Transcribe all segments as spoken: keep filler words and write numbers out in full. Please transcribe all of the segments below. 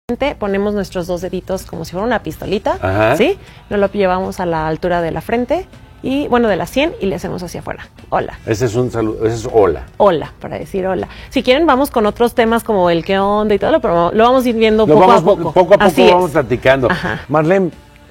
Ponemos nuestros dos deditos como si fuera una pistolita, Ajá. ¿sí? Nos lo llevamos a la altura de la frente y, bueno, de la sien y le hacemos hacia afuera. Hola. Ese es un saludo, ese es hola. Hola, para decir hola. Si quieren, vamos con otros temas como el qué onda y todo, pero lo vamos a ir viendo Lo poco vamos, a poco. Poco a poco Así vamos es. platicando. Ajá. Marlene,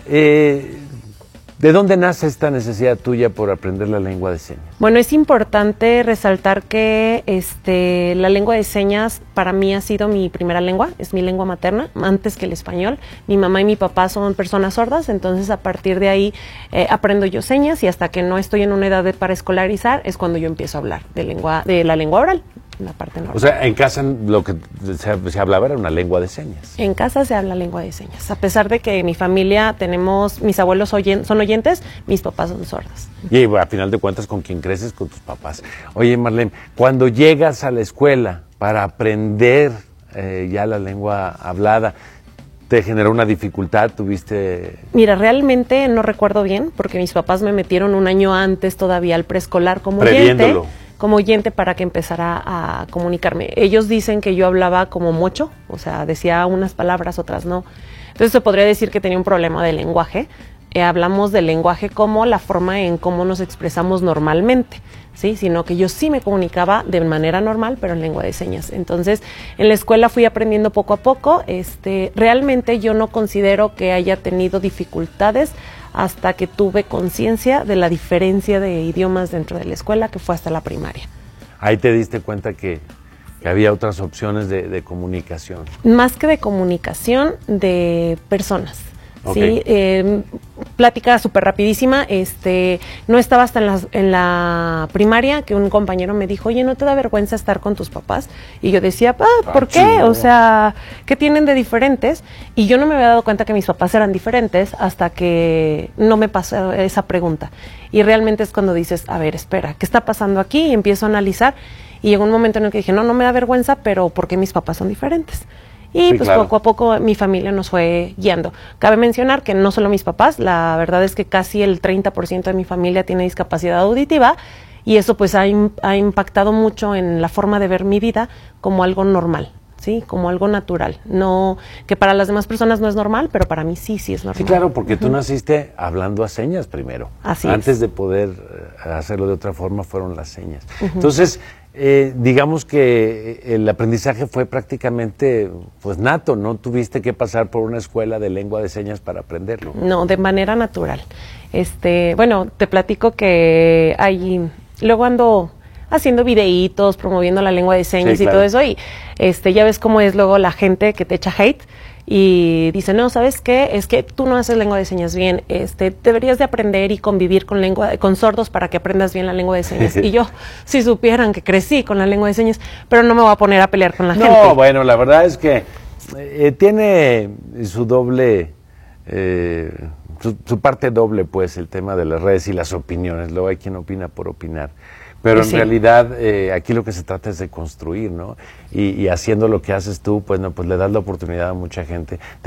eh, ¿de dónde nace esta necesidad tuya por aprender la lengua de señas? Bueno, es importante resaltar que este, la lengua de señas para mí ha sido mi primera lengua, es mi lengua materna, antes que el español. Mi mamá y mi papá son personas sordas, entonces a partir de ahí eh, aprendo yo señas y hasta que no estoy en una edad de, para escolarizar es cuando yo empiezo a hablar de, lengua, de la lengua oral. La parte normal. O sea, en casa lo que se, se hablaba era una lengua de señas. En casa se habla lengua de señas, a pesar de que en mi familia tenemos, mis abuelos oyen, son oyentes, mis papás son sordos. Y a final de cuentas, ¿con quién creces? Con tus papás. Oye, Marlene, cuando llegas a la escuela para aprender eh, ya la lengua hablada, ¿te generó una dificultad? ¿Tuviste...? Mira, realmente no recuerdo bien, porque mis papás me metieron un año antes todavía al preescolar como oyente. como oyente para que empezara a comunicarme. Ellos dicen que yo hablaba como mocho, o sea, decía unas palabras, otras no. Entonces se podría decir que tenía un problema de lenguaje. Eh, hablamos del lenguaje como la forma en cómo nos expresamos normalmente, ¿sí? Sino que yo sí me comunicaba de manera normal, pero en lengua de señas. Entonces, en la escuela fui aprendiendo poco a poco. Este, realmente yo no considero que haya tenido dificultades hasta que tuve conciencia de la diferencia de idiomas dentro de la escuela, que fue hasta la primaria. Ahí te diste cuenta que, que había otras opciones de, de comunicación. Más que de comunicación, de personas. Okay. Sí, eh, plática súper rapidísima. Este, no estaba hasta en la, en la primaria que un compañero me dijo, oye, ¿no te da vergüenza estar con tus papás? Y yo decía, ah, ¿por ah, qué? chido. O sea, ¿qué tienen de diferentes? Y yo no me había dado cuenta que mis papás eran diferentes hasta que no me pasó esa pregunta. Y realmente es cuando dices, a ver, espera, ¿qué está pasando aquí? Y empiezo a analizar. Y llegó un momento en el que dije, no, no me da vergüenza, pero ¿por qué mis papás son diferentes? Y sí, pues claro. poco a poco mi familia nos fue guiando. Cabe mencionar que no solo mis papás, la verdad es que casi el treinta por ciento de mi familia tiene discapacidad auditiva y eso pues ha, ha impactado mucho en la forma de ver mi vida como algo normal, ¿sí? Como algo natural. No, que para las demás personas no es normal, pero para mí sí, sí es normal. Sí, claro, porque uh-huh. tú naciste hablando a señas primero. Así Antes es. de poder hacerlo de otra forma fueron las señas. Uh-huh. Entonces, eh, digamos que el aprendizaje fue prácticamente pues nato, no tuviste que pasar por una escuela de lengua de señas para aprenderlo. No, de manera natural. Este, bueno, te platico que hay, luego ando haciendo videitos, promoviendo la lengua de señas sí, y claro. todo eso, y este, ya ves cómo es luego la gente que te echa hate y dice, no, ¿sabes qué? Es que tú no haces lengua de señas bien, este, deberías de aprender y convivir con lengua, con sordos para que aprendas bien la lengua de señas. Y yo, si supieran que crecí con la lengua de señas, pero no me voy a poner a pelear con la no, gente. No, bueno, la verdad es que eh, tiene su doble, eh, su, su parte doble, pues, el tema de las redes y las opiniones. Luego hay quien opina por opinar. Pero en sí. realidad eh, aquí lo que se trata es de construir, ¿no? Y, y haciendo lo que haces tú, pues no, pues le das la oportunidad a mucha gente.